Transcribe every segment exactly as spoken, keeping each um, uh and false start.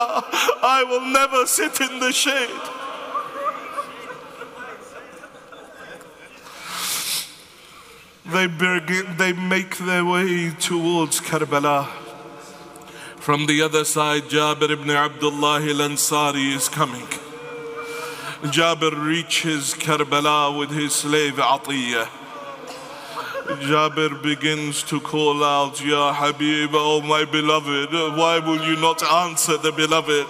I will never sit in the shade. They begin, they make their way towards Karbala. From the other side, Jabir ibn Abdullah al-Ansari is coming. Jabir reaches Karbala with his slave Atiyah. Jabir begins to call out, Ya Habib, oh my beloved, why will you not answer the beloved?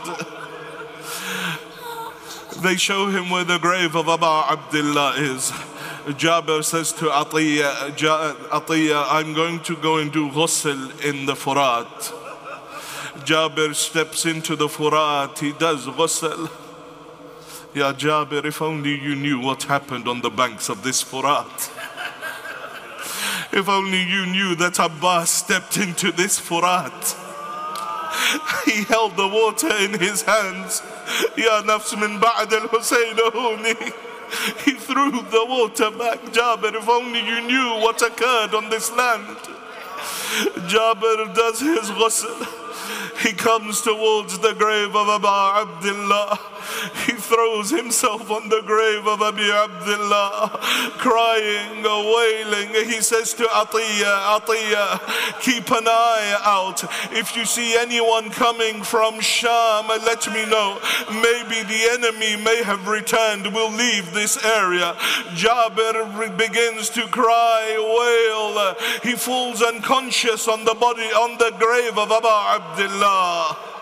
They show him where the grave of Abu Abdullah is. Jabir says to Atiyah, Atiyah, I'm going to go and do ghusl in the Furat. Jabir steps into the Furat, he does ghusl. Ya Jabir, if only you knew what happened on the banks of this Furat. If only you knew that Abbas stepped into this Furat. He held the water in his hands. Ya nafs min ba'd al-Husayn huni. He threw the water back. Jabir, if only you knew what occurred on this land. Jabir does his ghusl. He comes towards the grave of Abu Abdullah. He throws himself on the grave of Abu Abdullah, crying, wailing. He says to Atiyah, Atiyah, keep an eye out. If you see anyone coming from Sham, let me know. Maybe the enemy may have returned. We'll leave this area. Jabir begins to cry, wail. He falls unconscious on the body, on the grave of Abu Abdullah.